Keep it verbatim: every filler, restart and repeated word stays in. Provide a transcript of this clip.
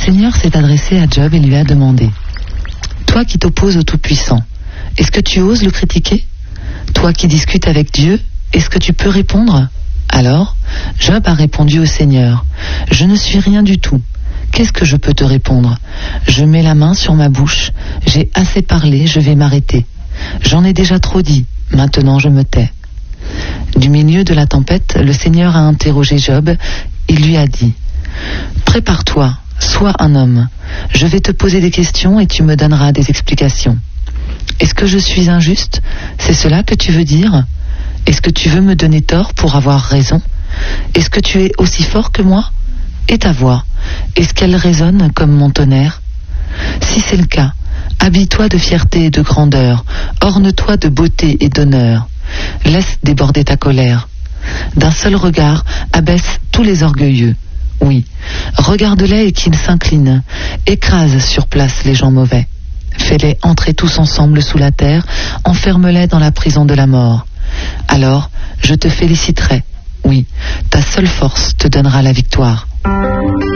Seigneur s'est adressé à Job et lui a demandé: toi qui t'opposes au Tout-Puissant, est-ce que tu oses le critiquer? Toi qui discutes avec Dieu, est-ce que tu peux répondre? Alors, Job a répondu au Seigneur: je ne suis rien du tout. Qu'est-ce que je peux te répondre? Je mets la main sur ma bouche, j'ai assez parlé, je vais m'arrêter. J'en ai déjà trop dit, maintenant je me tais. Du milieu de la tempête, le Seigneur a interrogé Job. Il lui a dit: prépare-toi, sois un homme. Je vais te poser des questions et tu me donneras des explications. Est-ce que je suis injuste? C'est cela que tu veux dire? Est-ce que tu veux me donner tort pour avoir raison? Est-ce que tu es aussi fort que moi? Et ta voix, est-ce qu'elle résonne comme mon tonnerre? Si c'est le cas, habille-toi de fierté et de grandeur, orne-toi de beauté et d'honneur. Laisse déborder ta colère. D'un seul regard, abaisse tous les orgueilleux. Oui, regarde-les et qu'ils s'inclinent. Écrase sur place les gens mauvais. Fais-les entrer tous ensemble sous la terre, enferme-les dans la prison de la mort. Alors, je te féliciterai. Oui, ta seule force te donnera la victoire.